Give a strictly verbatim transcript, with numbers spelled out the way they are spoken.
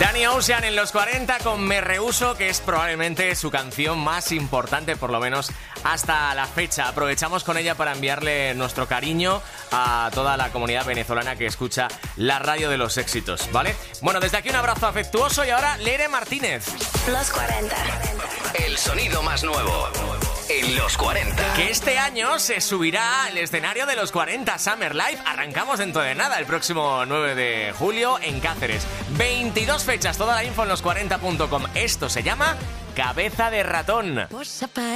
Danny Ocean en los cuarenta con Me Rehuso, que es probablemente su canción más importante, por lo menos hasta la fecha. Aprovechamos con ella para enviarle nuestro cariño a toda la comunidad venezolana que escucha la radio de los éxitos, ¿vale? Bueno, desde aquí un abrazo afectuoso y ahora Lere Martínez. Los cuarenta. El sonido más nuevo en los cuarenta. Que este año se subirá al escenario de los cuarenta Summer Live. Arrancamos dentro de nada, el próximo nueve de julio en Cáceres. veintidós fechas, toda la info en los cuarenta punto com. Esto se llama Cabeza de Ratón.